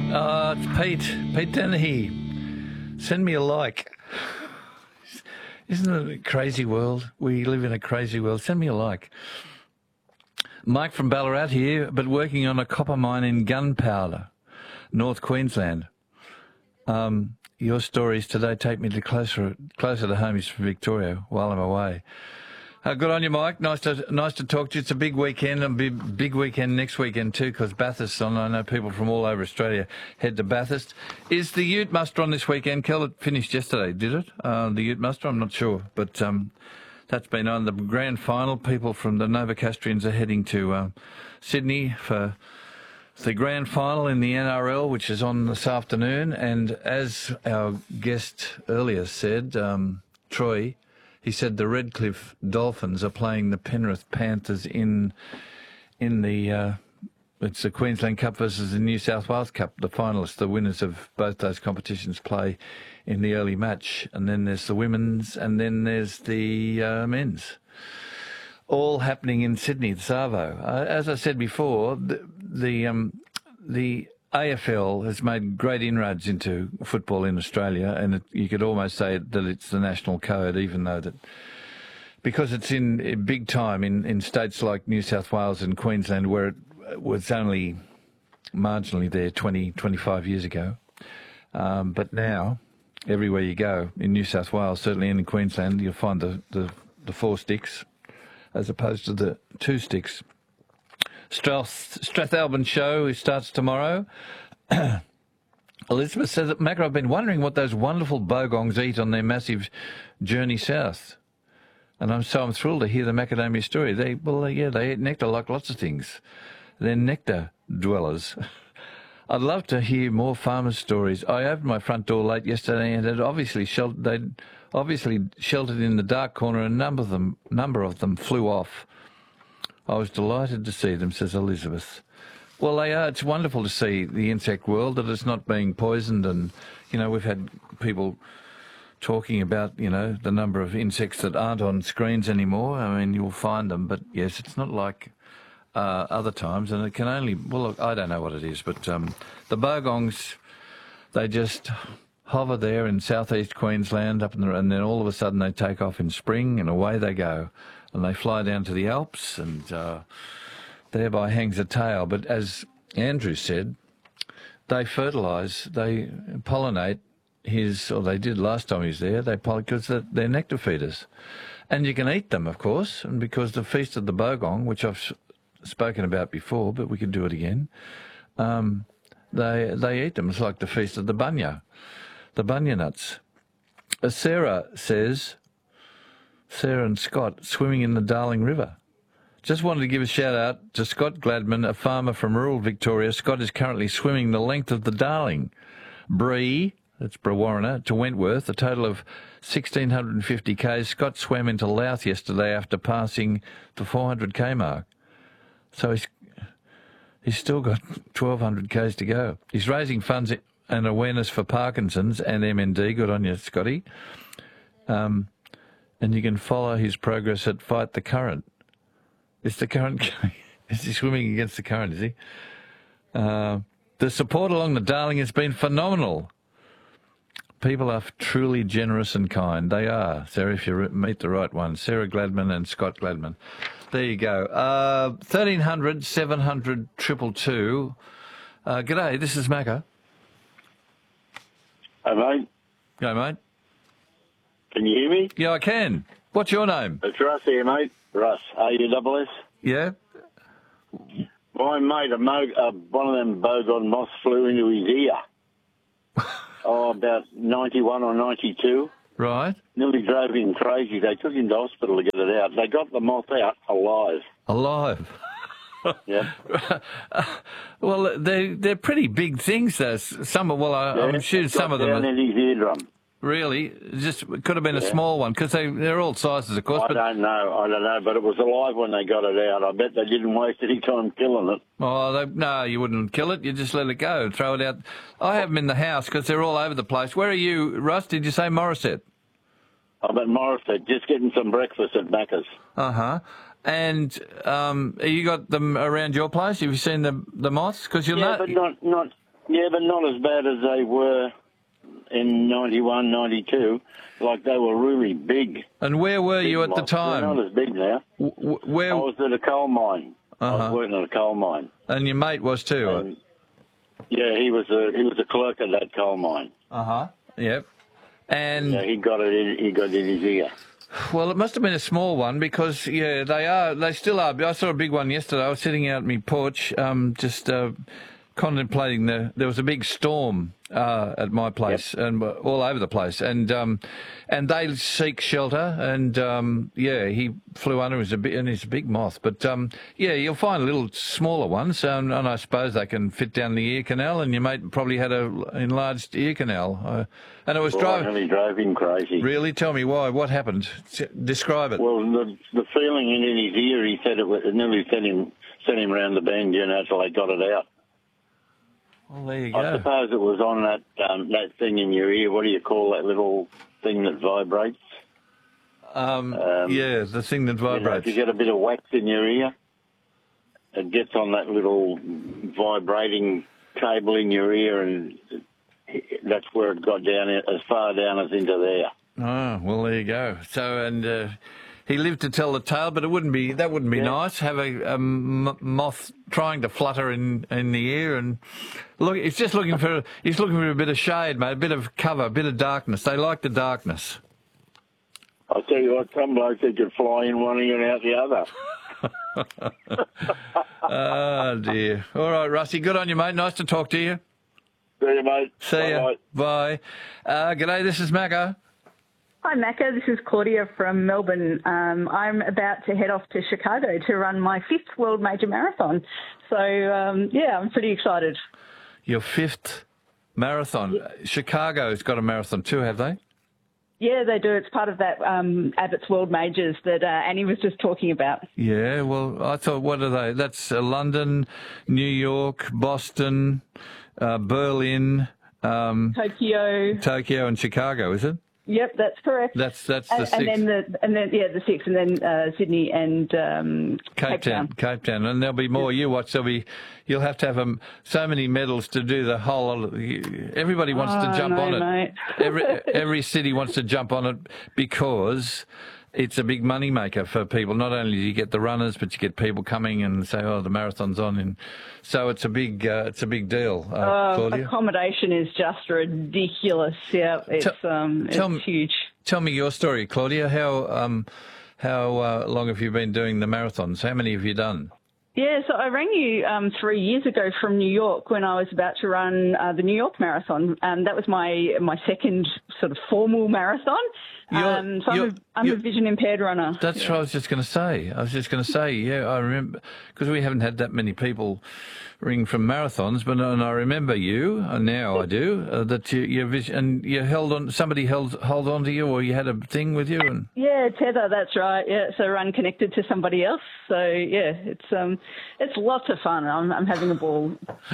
It's Pete Dennehy. Send me a like. Isn't it a crazy world? We live in a crazy world. Send me a like. Mike from Ballarat here, but working on a copper mine in Gunpowder, North Queensland. Your stories today take me to closer to home. Is from Victoria while I'm away. Good on you, Mike. Nice to talk to you. It's a big weekend, and big weekend next weekend too, because Bathurst on. I know people from all over Australia head to Bathurst. Is the Ute Muster on this weekend? Kel, it finished yesterday, did it? The Ute Muster? I'm not sure, but that's been on. The grand final. People from the Novocastrians are heading to Sydney for the grand final in the NRL, which is on this afternoon. And as our guest earlier said, Troy, he said the Redcliffe Dolphins are playing the Penrith Panthers in the it's the Queensland Cup versus the New South Wales Cup. The finalists, the winners of both those competitions, play in the early match, and then there's the women's, and then there's the men's. All happening in Sydney, the Savo. As I said before, the AFL has made great inroads into football in Australia, and you could almost say that it's the national code, even though that because it's in big time in states like New South Wales and Queensland, where it was only marginally there 20, 25 years ago. But now, everywhere you go, in New South Wales, certainly and in Queensland, you'll find the 4 sticks as opposed to the 2 sticks. Strathalbyn show starts tomorrow. Elizabeth says that Macca, I've been wondering what those wonderful bogongs eat on their massive journey south. And I'm thrilled to hear the macadamia story. They eat nectar like lots of things. They're nectar dwellers. I'd love to hear more farmers' stories. I opened my front door late yesterday and they'd obviously sheltered in the dark corner, and a number of them flew off. I was delighted to see them, says Elizabeth. Well, they are. It's wonderful to see the insect world, that it's not being poisoned. And, we've had people talking about, the number of insects that aren't on screens anymore. I mean, you'll find them. But, yes, it's not like other times. And it can only... Well, look, I don't know what it is. But the bogongs, they just hover there in southeast Queensland, and then all of a sudden they take off in spring and away they go. And they fly down to the Alps, and thereby hangs a tail. But as Andrew said, they fertilise, they pollinate they did last time he was there, because they're nectar feeders. And you can eat them, of course, and because the Feast of the Bogong, which I've spoken about before, but we could do it again, they eat them. It's like the Feast of the Bunya nuts. Sarah says... Sarah and Scott swimming in the Darling River. Just wanted to give a shout out to Scott Gladman, a farmer from rural Victoria. Scott is currently swimming the length of the Darling. Bree, that's Brewarrina, to Wentworth, a total of 1,650 k's. Scott swam into Louth yesterday after passing the 400k mark. So he's still got 1,200 k's to go. He's raising funds and awareness for Parkinson's and MND. Good on you, Scotty. And you can follow his progress at Fight the Current. Is he swimming against the current, is he? The support along the Darling has been phenomenal. People are truly generous and kind. They are, Sarah, if you meet the right one. Sarah Gladman and Scott Gladman. There you go. 1300 700 222. G'day, this is Macca. Hey, mate. Go, mate. Can you hear me? Yeah, I can. What's your name? It's Russ here, mate. Russ, R-U-S-S. Yeah? My mate, one of them bogon moths flew into his ear. About 91 or 92. Right. Nearly drove him crazy. They took him to hospital to get it out. They got the moth out alive. Alive? Yeah. Well, they're pretty big things, though. I'm sure some of them down in his eardrum. Really? It could have been a small one, because they're all sizes, of course. I don't know, but it was alive when they got it out. I bet they didn't waste any time killing it. Oh, no, you wouldn't kill it. You just let it go, throw it out. I have them in the house because they're all over the place. Where are you, Russ? Did you say Morisset? I'm at Morisset, just getting some breakfast at Macca's. Uh-huh. And you got them around your place? Have you seen the moths? Because but not. Yeah, but not as bad as they were in 91, 92. Like, they were really big. And where were you at the moths. They're time? not as big now. Where? I was at a coal mine. I was working at a coal mine. And your mate was too? And, yeah, he was a clerk at that coal mine. Yep. And yeah, he got it in his ear. well, it must have been a small one because they still are. I saw a big one yesterday. I was sitting out on my porch, just contemplating there was a big storm at my place and all over the place, and they seek shelter, and he flew under. And he's a big moth, but you'll find little smaller ones, and I suppose they can fit down the ear canal, and your mate probably had a enlarged ear canal, and it was It drove him crazy. Really? Tell me why. What happened? Describe it. Well, the feeling in his ear, he said it nearly sent him round the bend, till they got it out. Well, there you go. I suppose it was on that thing in your ear. What do you call that little thing that vibrates? The thing that vibrates. If you get a bit of wax in your ear, it gets on that little vibrating cable in your ear, and that's where it got down, as far down as into there. Oh, well, there you go. So, and he lived to tell the tale, but that wouldn't be nice. Have a moth trying to flutter in the ear, and look, he's looking for a bit of shade, mate, a bit of cover, a bit of darkness. They like the darkness. I'll tell you what, some blokes that could fly in one ear and out the other. Oh dear. All right, Rusty, good on you, mate. Nice to talk to you. See you, mate. See ya. Bye. G'day, this is Macca. Hi, Macca. This is Claudia from Melbourne. I'm about to head off to Chicago to run my 5th World Major Marathon. So, I'm pretty excited. Your 5th marathon. Yeah. Chicago's got a marathon too, have they? Yeah, they do. It's part of that Abbott's World Majors that Annie was just talking about. Yeah, well, I thought, what are they? That's London, New York, Boston, Berlin, Tokyo and Chicago, is it? Yep, that's correct. That's the 6th. And then the 6th, and then Sydney and Cape Town. Cape Town, and there'll be more. You watch, you'll have to have so many medals to do the whole. Everybody wants to jump on it. Mate. Every city wants to jump on it because it's a big money maker for people. Not only do you get the runners, but you get people coming and say, "Oh, the marathon's on," and so it's a big deal. Claudia, accommodation is just ridiculous. Yeah, it's huge. Tell me your story, Claudia. How long have you been doing the marathons? How many have you done? Yeah, so I rang you 3 years ago from New York when I was about to run the New York Marathon. That was my second sort of formal marathon. I'm a vision-impaired runner. That's what I was just going to say. Yeah, I remember, because we haven't had that many people ring from marathons, and I remember you, and now I do, that you held on, somebody held on to you, or you had a thing with you? And yeah, Tether, that's right. Yeah, so run connected to somebody else. So yeah, it's lots of fun. I'm having a ball.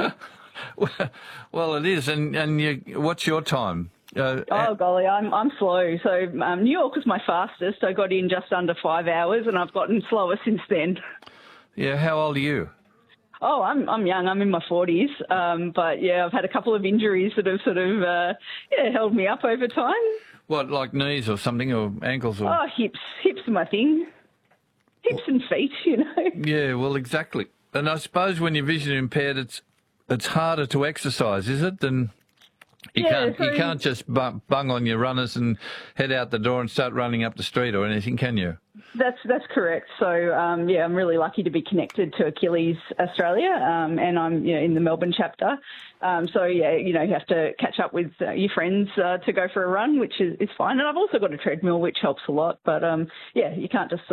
Well, it is. And what's your time? Golly, I'm slow. So New York was my fastest. I got in just under 5 hours, and I've gotten slower since then. Yeah, how old are you? Oh, I'm young. I'm in my 40s. But yeah, I've had a couple of injuries that have sort of held me up over time. What, like knees or something, or ankles? Or hips. Hips are my thing. Hips and feet, Yeah, well, exactly. And I suppose when you're vision impaired, it's harder to exercise, is it? Than you can't just bung on your runners and head out the door and start running up the street or anything, can you? That's correct. So I'm really lucky to be connected to Achilles Australia, and I'm in the Melbourne chapter. You have to catch up with your friends to go for a run, which is fine. And I've also got a treadmill, which helps a lot. But you can't just